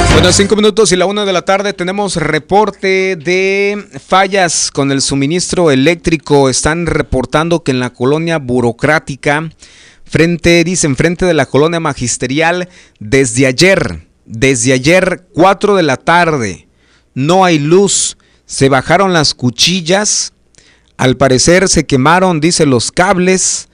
Bueno, 5 minutos y la 1 de la tarde tenemos reporte de fallas con el suministro eléctrico. Están reportando que en la colonia burocrática, frente de la colonia magisterial, desde ayer 4 de la tarde, no hay luz. Se bajaron las cuchillas, al parecer se quemaron, dice, los cables.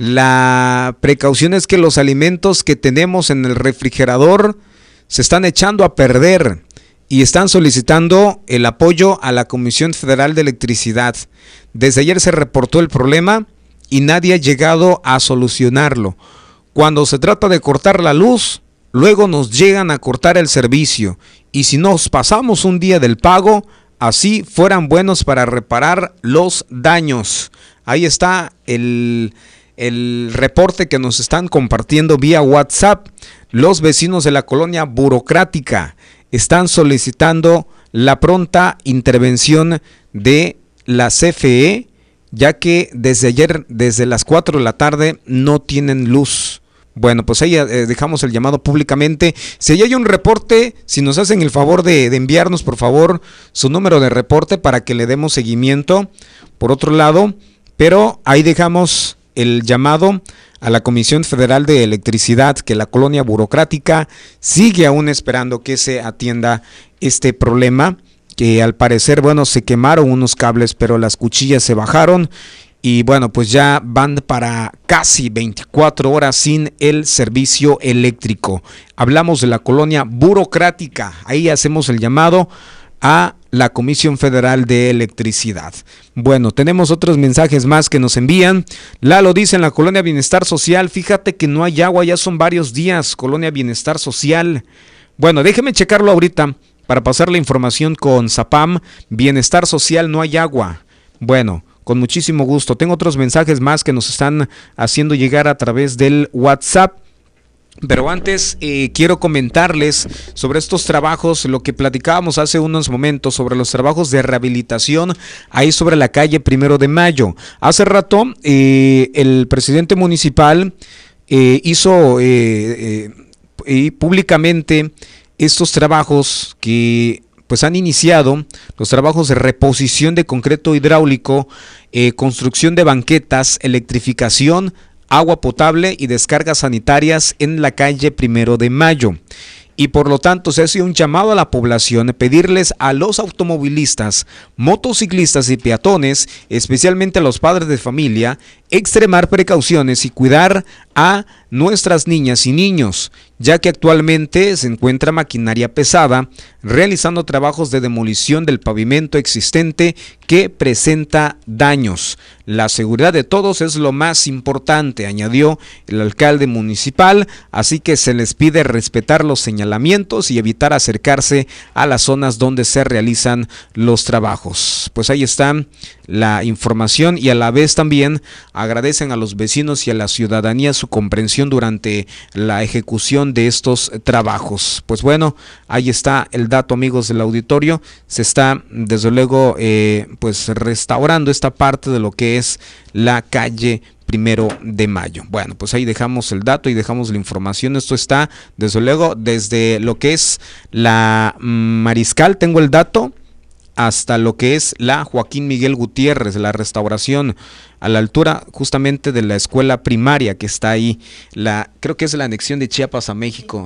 La precaución es que los alimentos que tenemos en el refrigerador se están echando a perder y están solicitando el apoyo a la Comisión Federal de Electricidad. Desde ayer se reportó el problema y nadie ha llegado a solucionarlo. Cuando se trata de cortar la luz, luego nos llegan a cortar el servicio, y si nos pasamos un día del pago, así fueran buenos para reparar los daños. Ahí está el reporte que nos están compartiendo vía WhatsApp. Los vecinos de la colonia burocrática están solicitando la pronta intervención de la CFE, ya que desde ayer, desde las 4 de la tarde, no tienen luz. Bueno, pues ahí dejamos el llamado públicamente. Si hay un reporte, si nos hacen el favor de enviarnos, por favor, su número de reporte para que le demos seguimiento. Por otro lado, pero ahí dejamos el llamado a la Comisión Federal de Electricidad, que la colonia burocrática sigue aún esperando que se atienda este problema, que al parecer, bueno, se quemaron unos cables, pero las cuchillas se bajaron y bueno, pues ya van para casi 24 horas sin el servicio eléctrico. Hablamos de la colonia burocrática, ahí hacemos el llamado a la Comisión Federal de Electricidad. Bueno, tenemos otros mensajes más que nos envían. Lalo dice: en la colonia Bienestar Social, fíjate que no hay agua, ya son varios días. Colonia Bienestar Social. Bueno, déjeme checarlo ahorita para pasar la información con Zapam. Bienestar Social, no hay agua. Bueno, con muchísimo gusto. Tengo otros mensajes más que nos están haciendo llegar a través del WhatsApp. Pero antes quiero comentarles sobre estos trabajos, lo que platicábamos hace unos momentos sobre los trabajos de rehabilitación ahí sobre la calle 1 de Mayo. Hace rato el presidente municipal hizo públicamente estos trabajos que pues han iniciado, los trabajos de reposición de concreto hidráulico, construcción de banquetas, electrificación, agua potable y descargas sanitarias en la calle 1 de Mayo. Y por lo tanto se hace un llamado a la población a pedirles a los automovilistas, motociclistas y peatones, especialmente a los padres de familia, extremar precauciones y cuidar a nuestras niñas y niños, ya que actualmente se encuentra maquinaria pesada realizando trabajos de demolición del pavimento existente que presenta daños. La seguridad de todos es lo más importante, añadió el alcalde municipal, así que se les pide respetar los señalamientos y evitar acercarse a las zonas donde se realizan los trabajos. Pues ahí está la información, y a la vez también agradecen a los vecinos y a la ciudadanía su comprensión durante la ejecución de estos trabajos. Pues bueno, ahí está el dato, amigos del auditorio. Se está desde luego pues restaurando esta parte de lo que es la calle 1 de Mayo. Bueno, pues ahí dejamos el dato y dejamos la información. Esto está desde luego desde lo que es la Mariscal, tengo el dato, hasta lo que es la Joaquín Miguel Gutiérrez, la restauración a la altura justamente de la escuela primaria que está ahí, creo que es la anexión de Chiapas a México,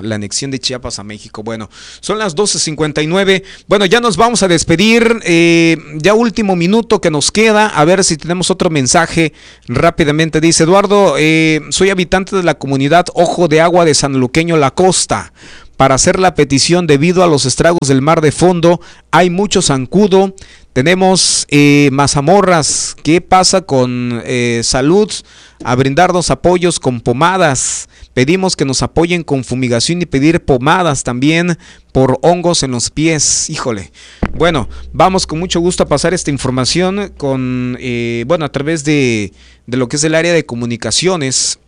Bueno, son las 12:59, bueno, ya nos vamos a despedir, ya último minuto que nos queda, a ver si tenemos otro mensaje rápidamente. Dice Eduardo, soy habitante de la comunidad Ojo de Agua de San Luqueño La Costa. Para hacer la petición, debido a los estragos del mar de fondo, hay mucho zancudo, tenemos mazamorras. ¿Qué pasa con salud? A brindarnos apoyos con pomadas. Pedimos que nos apoyen con fumigación y pedir pomadas también por hongos en los pies. Híjole. Bueno, vamos con mucho gusto a pasar esta información con, a través de lo que es el área de comunicaciones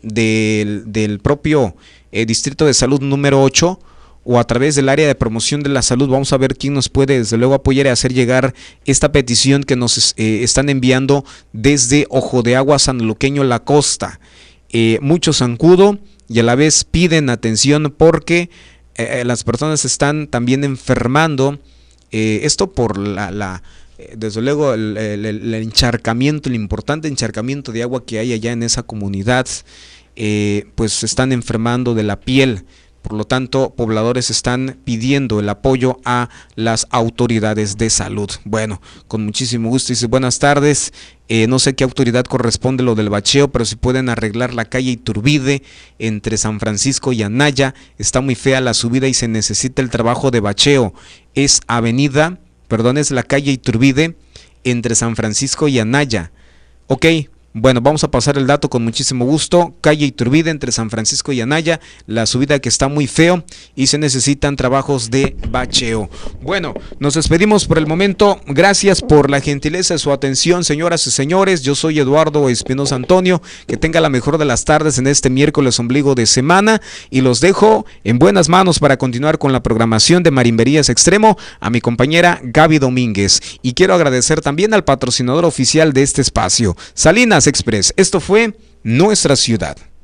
del propio Distrito de Salud número 8, o a través del área de promoción de la salud. Vamos a ver quién nos puede desde luego apoyar y hacer llegar esta petición que nos están enviando desde Ojo de Agua San Luqueño La Costa. Mucho zancudo, y a la vez piden atención porque las personas están también enfermando, esto por desde luego el encharcamiento, el importante encharcamiento de agua que hay allá en esa comunidad, pues se están enfermando de la piel. Por lo tanto, pobladores están pidiendo el apoyo a las autoridades de salud. Bueno, con muchísimo gusto. Dice, buenas tardes. No sé qué autoridad corresponde lo del bacheo, pero si pueden arreglar la calle Iturbide entre San Francisco y Anaya. Está muy fea la subida y se necesita el trabajo de bacheo. Es la calle Iturbide entre San Francisco y Anaya. Ok. Bueno, vamos a pasar el dato con muchísimo gusto. Calle Iturbide entre San Francisco y Anaya, la subida que está muy feo y se necesitan trabajos de bacheo. Bueno, nos despedimos por el momento. Gracias por la gentileza de su atención, señoras y señores. Yo soy Eduardo Espinosa Antonio. Que tenga la mejor de las tardes en este miércoles ombligo de semana y los dejo en buenas manos para continuar con la programación de Marimberías Extremo a mi compañera Gaby Domínguez. Y quiero agradecer también al patrocinador oficial de este espacio, Salinas Express. Esto fue Nuestra Ciudad.